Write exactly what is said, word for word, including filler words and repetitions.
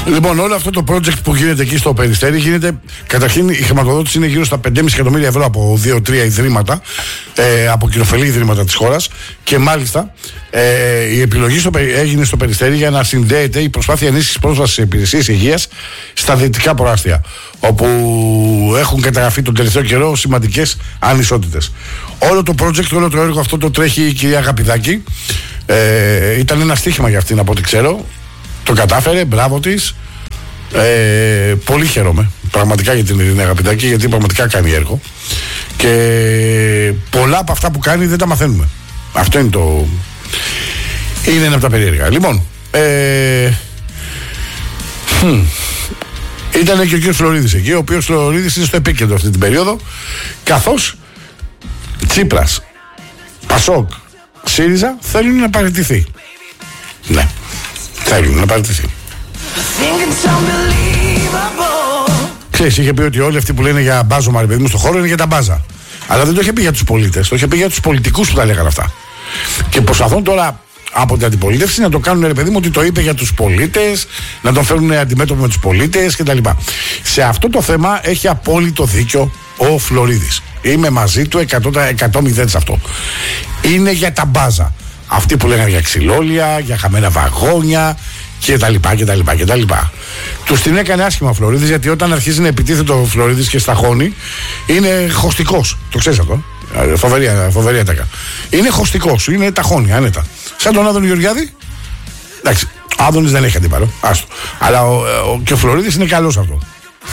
Λοιπόν, όλο αυτό το project που γίνεται εκεί στο Περιστέρι γίνεται. Καταρχήν η χρηματοδότηση είναι γύρω στα πέντε κόμμα πέντε εκατομμύρια ευρώ από δύο τρία ιδρύματα, ε, από κοινοφελή ιδρύματα της χώρας. Και μάλιστα ε, η επιλογή στο, έγινε στο Περιστέρι για να συνδέεται η προσπάθεια ενίσχυσης πρόσβασης σε υπηρεσίες υγείας στα δυτικά προάστια, όπου έχουν καταγραφεί τον τελευταίο καιρό σημαντικές ανισότητες. Όλο το project, όλο το έργο αυτό το τρέχει η κυρία Αγαπηδάκη. Ε, ήταν ένα στοίχημα για αυτήν από ό,τι ξέρω. Το κατάφερε, μπράβο της. Ε, πολύ χαίρομαι πραγματικά για την Ειρήνη Αγαπηδάκη, γιατί πραγματικά κάνει έργο. Και πολλά από αυτά που κάνει δεν τα μαθαίνουμε. Αυτό είναι το. Είναι ένα από τα περίεργα. Λοιπόν, ε, hm, ήταν και ο κ. Φλωρίδης εκεί, ο οποίος Φλωρίδης είναι στο επίκεντρο αυτή την περίοδο, καθώς Τσίπρας, Πασόκ, ΣΥΡΙΖΑ θέλουν να παραιτηθεί. Ναι, θέλουν να παραιτηθεί. Ξέρεις, είχε πει ότι όλοι αυτοί που λένε για μπάζωμα, ρε παιδί μου, στον χώρο είναι για τα μπάζα. Αλλά δεν το είχε πει για τους πολίτες, το είχε πει για τους πολιτικούς που τα λέγανε αυτά. Και προσπαθούν τώρα από την αντιπολίτευση να το κάνουν, ρε παιδί μου, ότι το είπε για τους πολίτες, να τον φέρουν αντιμέτωπο με τους πολίτες κτλ. Σε αυτό το θέμα έχει απόλυτο δίκιο ο Φλωρίδης. Είμαι μαζί του εκατό μηδέν σε αυτό. Είναι για τα μπάζα. Αυτοί που λέγανε για ξυλόλια, για χαμένα βαγόνια κτλ. κτλ, κτλ. Τους την έκανε άσχημα ο Φλωρίδης, γιατί όταν αρχίζει να επιτίθεται ο Φλωρίδης και σταχώνει, είναι χωστικός. Το ξέρεις αυτό. Φοβερή, φοβερή ατάκα. Είναι χωστικός, είναι ταχώνει, άνετα. Σαν τον Άδωνη Γεωργιάδη. Εντάξει, ο Άδωνης δεν έχει αντίπαλο. Άστο. Αλλά ο, ο, και ο Φλωρίδης είναι καλός αυτό.